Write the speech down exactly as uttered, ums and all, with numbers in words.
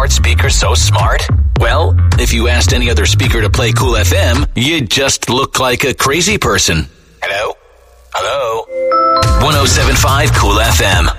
smart speaker so smart? Well, if you asked any other speaker to play Cool F M, you'd just look like a crazy person. Hello? Hello? one oh seven point five Cool F M.